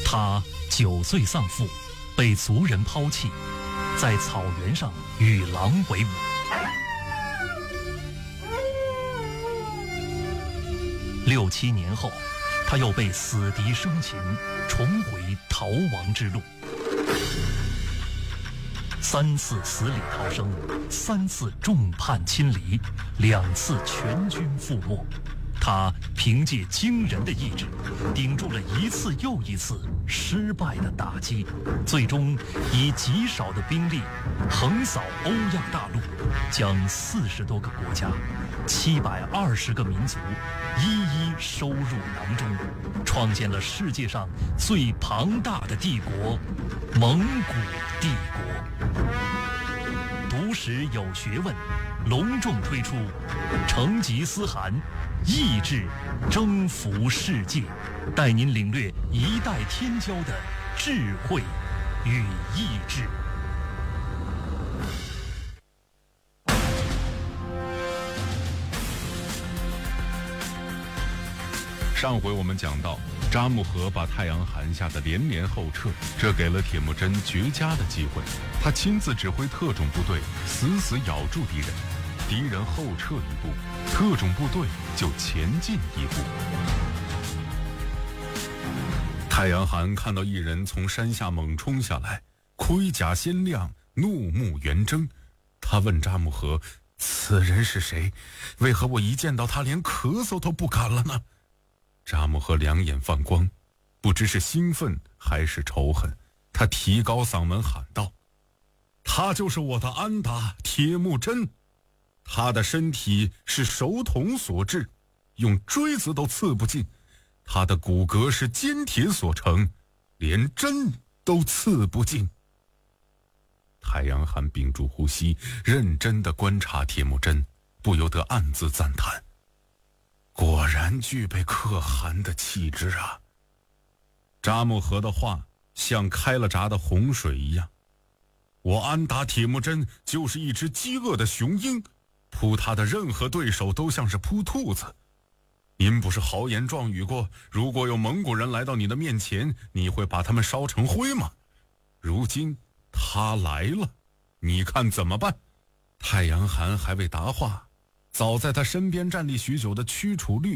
他9岁丧父，被族人抛弃，在草原上与狼为伍。6、7年后，他又被死敌生擒，重回逃亡之路。3次死里逃生，3次众叛亲离，2次全军覆没。他凭借惊人的意志，顶住了一次又一次失败的打击，最终以极少的兵力横扫欧亚大陆，将40多个国家、720个民族一一收入囊中，创建了世界上最庞大的帝国——蒙古帝国。读史有学问，隆重推出成吉思汗意志征服世界，带您领略一代天骄的智慧与意志。 上回我们讲到，扎木合把太阳寒吓得连连后撤，这给了铁木真绝佳的机会。他亲自指挥特种部队死死咬住敌人，敌人后撤一步，特种部队就前进一步。太阳寒看到一人从山下猛冲下来，盔甲鲜亮，怒目圆睁。他问扎木合：“此人是谁？为何我一见到他连咳嗽都不敢了呢？”扎木合两眼放光，不知是兴奋还是仇恨，他提高嗓门喊道：“他就是我的安达铁木真，他的身体是手桶所制，用锥子都刺不进，他的骨骼是坚铁所成，连针都刺不进。”太阳寒屏住呼吸，认真地观察铁木真，不由得暗自赞叹，果然具备可汗的气质啊。扎木合的话像开了闸的洪水一样，我安达铁木真就是一只饥饿的雄鹰，扑他的任何对手都像是扑兔子。您不是豪言壮语过，如果有蒙古人来到你的面前，你会把他们烧成灰吗？如今他来了，你看怎么办？太阳寒还未答话，早在他身边站立许久的屈楚律